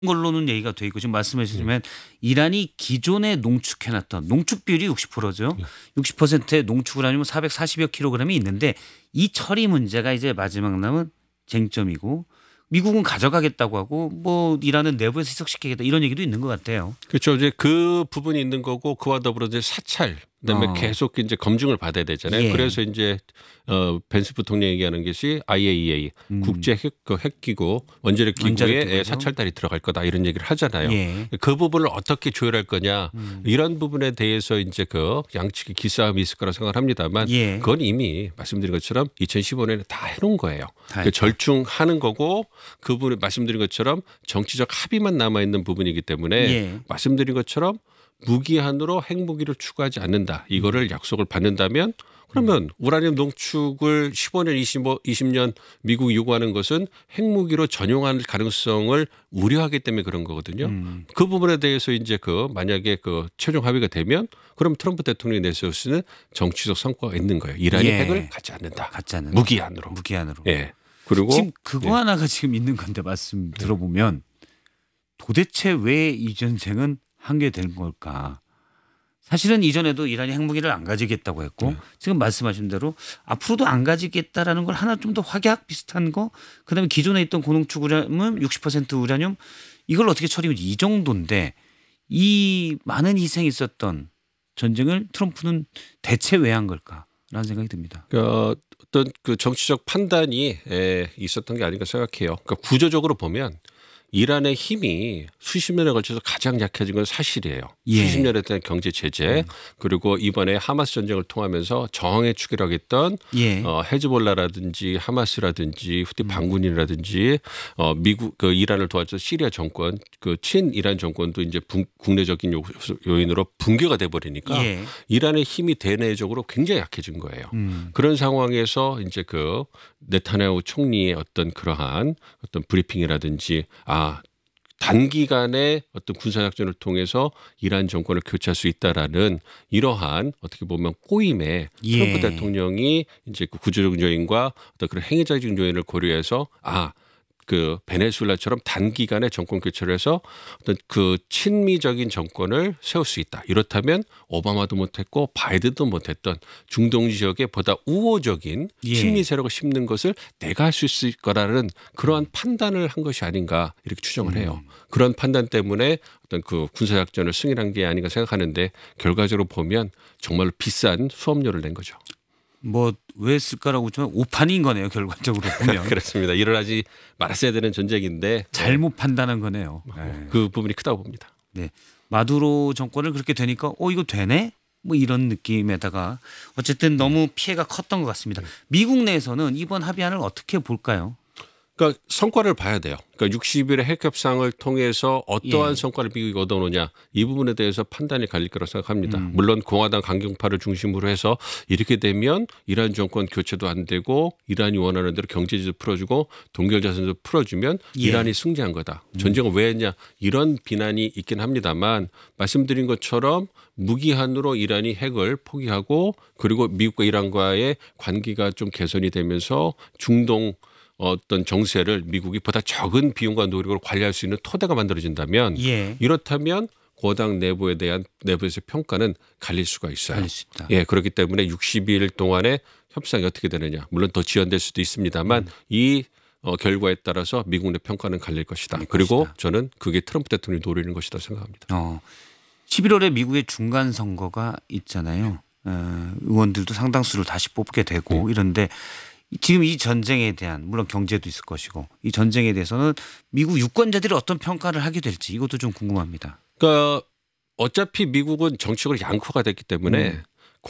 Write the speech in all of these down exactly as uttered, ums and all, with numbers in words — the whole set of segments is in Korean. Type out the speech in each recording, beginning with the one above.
걸로는 얘기가 돼 있고 지금 말씀해 주시면 이란이 기존에 농축해놨던 농축 비율이 육십 퍼센트죠. 육십 퍼센트의 농축을 하면 사백사십여 킬로그램이 있는데 이 처리 문제가 이제 마지막 남은 쟁점이고 미국은 가져가겠다고 하고 뭐 이란은 내부에서 희석시키겠다 이런 얘기도 있는 것 같아요. 그렇죠. 이제 그 부분이 있는 거고 그와 더불어 이제 사찰 그다음에 어. 계속 이제 검증을 받아야 되잖아요. 예. 그래서 이제 어 벤스 부통령이 얘기하는 것이 아이에이이에이 음. 국제 핵, 그 핵기구 원자력 기구에 원자력 기구죠. 사찰단이 들어갈 거다 이런 얘기를 하잖아요. 예. 그 부분을 어떻게 조율할 거냐 음. 이런 부분에 대해서 이제 그 양측의 기싸움이 있을 거라 생각합니다만 예. 그건 이미 말씀드린 것처럼 이천십오 년에 다 해놓은 거예요. 다 그 했다. 절충하는 거고 그 부분에 말씀드린 것처럼 정치적 합의만 남아 있는 부분이기 때문에 예. 말씀드린 것처럼 무기한으로 핵무기를 추구하지 않는다. 이거를 약속을 받는다면 그러면 우라늄 농축을 십오 년, 이십오, 이십 년 미국이 요구하는 것은 핵무기로 전용할 가능성을 우려하기 때문에 그런 거거든요. 음. 그 부분에 대해서 이제 그 만약에 그 최종 합의가 되면 그럼 트럼프 대통령이 내세울 수 있는 정치적 성과가 있는 거예요. 이란이 예. 핵을 갖지 않는다. 갖지 않는 무기한으로. 무기한으로. 예. 그리고 지금 그거 예. 하나가 지금 있는 건데 말씀 들어보면 도대체 왜 이 전쟁은 하게 된 걸까? 사실은 이전에도 이란이 핵무기를 안 가지겠다고 했고 네. 지금 말씀하신 대로 앞으로도 안 가지겠다라는 걸 하나 좀 더 확약 비슷한 거 그다음에 기존에 있던 고농축 우라늄 육십 퍼센트 우라늄 이걸 어떻게 처리하면 이 정도인데 이 많은 희생이 있었던 전쟁을 트럼프는 대체 왜 한 걸까라는 생각이 듭니다. 그 어떤 그 정치적 판단이 에, 있었던 게 아닌가 생각해요. 그러니까 구조적으로 보면 이란의 힘이 수십 년에 걸쳐서 가장 약해진 건 사실이에요. 예. 수십 년에 대한 경제 제재 그리고 이번에 하마스 전쟁을 통하면서 저항의 축이라고 했던 예. 어, 헤즈볼라라든지 하마스라든지 후티 반군이라든지 어, 미국 그 이란을 도와줘 시리아 정권 그 친이란 정권도 이제 분, 국내적인 요, 요인으로 붕괴가 돼 버리니까 예. 이란의 힘이 대내적으로 굉장히 약해진 거예요. 음. 그런 상황에서 이제 그 네타냐후 총리의 어떤 그러한 어떤 브리핑이라든지 아 단기간에 어떤 군사작전을 통해서 이란 정권을 교체할 수 있다라는 이러한 어떻게 보면 꼬임에 예. 트럼프 대통령이 이제 그 구조적인 요인과 어떤 그런 행위적인 요인을 고려해서 아 그 베네수엘라처럼 단기간에 정권 교체를 해서 어떤 그 친미적인 정권을 세울 수 있다. 이렇다면 오바마도 못했고 바이든도 못했던 중동 지역에 보다 우호적인 예. 친미 세력을 심는 것을 내가 할 수 있을 거라는 그러한 판단을 한 것이 아닌가 이렇게 추정을 해요. 그런 판단 때문에 어떤 그 군사작전을 승인한 게 아닌가 생각하는데 결과적으로 보면 정말 비싼 수업료를 낸 거죠. 뭐 왜 했을까라고 하지만 오판인 거네요. 결과적으로 보면. 그렇습니다. 일어나지 말았어야 되는 전쟁인데 잘못 판단한 거네요. 네. 그 부분이 크다고 봅니다. 네. 마두로 정권을 그렇게 되니까 어 이거 되네? 뭐 이런 느낌에다가 어쨌든 너무 피해가 컸던 것 같습니다. 미국 내에서는 이번 합의안을 어떻게 볼까요? 그러니까 성과를 봐야 돼요. 그러니까 육십 일의 핵 협상을 통해서 어떠한 예. 성과를 미국이 얻어오느냐 이 부분에 대해서 판단이 갈릴 거라고 생각합니다. 음. 물론 공화당 강경파를 중심으로 해서 이렇게 되면 이란 정권 교체도 안 되고 이란이 원하는 대로 경제제도 풀어주고 동결자산도 풀어주면 예. 이란이 승리한 거다. 전쟁을 왜 했냐 이런 비난이 있긴 합니다만 말씀드린 것처럼 무기한으로 이란이 핵을 포기하고 그리고 미국과 이란과의 관계가 좀 개선이 되면서 중동 어떤 정세를 미국이 보다 적은 비용과 노력으로 관리할 수 있는 토대가 만들어진다면 예. 이렇다면 고당 내부에 대한 내부에서의 평가는 갈릴 수가 있어요. 갈릴 수 있다. 예, 그렇기 때문에 육십 일 동안에 협상이 어떻게 되느냐 물론 더 지연될 수도 있습니다만 음. 이 어, 결과에 따라서 미국 내 평가는 갈릴 것이다. 갈릴 그리고 것이다. 저는 그게 트럼프 대통령이 노리는 것이다 생각합니다. 어. 십일월에 미국의 중간 선거가 있잖아요. 어, 의원들도 상당수를 다시 뽑게 되고 네. 이런데 지금 이 전쟁에 대한 물론 경제도 있을 것이고 이 전쟁에 대해서는 미국 유권자들이 어떤 평가를 하게 될지 이것도 좀 궁금합니다. 그러니까 어차피 미국은 정치적으로 양호가 됐기 때문에 음.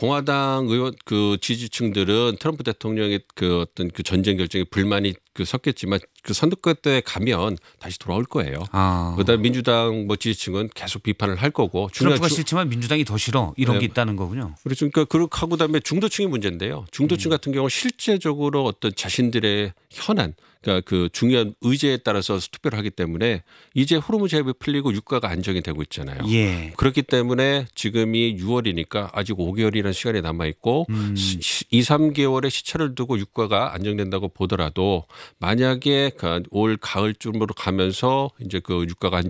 공화당 의원 그 지지층들은 트럼프 대통령의 그 어떤 그 전쟁 결정에 불만이 그 섞였지만 그 선거 때 가면 다시 돌아올 거예요. 아. 그다음 민주당 뭐 지지층은 계속 비판을 할 거고 트럼프가 주- 싫지만 민주당이 더 싫어 이런 네. 게 있다는 거군요. 그렇죠. 그러니까 그렇게 하고 그다음에 중도층이 문제인데요. 중도층 음. 같은 경우 실제적으로 어떤 자신들의 현안 그러니까 그 중요한 의제에 따라서 투표를 하기 때문에 이제 호르무즈 해협이 풀리고 유가가 안정이 되고 있잖아요. 예. 그렇기 때문에 지금이 유월이니까 아직 오 개월이라는 시간이 남아 있고 음. 이, 삼 개월의 시차를 두고 유가가 안정된다고 보더라도 만약에 올 가을쯤으로 가면서 이제 그 유가가